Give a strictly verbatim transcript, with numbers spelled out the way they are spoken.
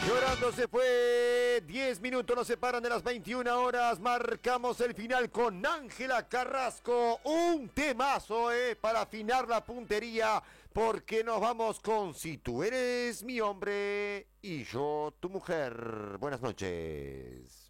Llorando se fue, diez minutos nos separan de las veintiuna horas, marcamos el final con Ángela Carrasco, un temazo eh, para afinar la puntería, porque nos vamos con Si tú eres mi hombre y yo tu mujer. Buenas noches.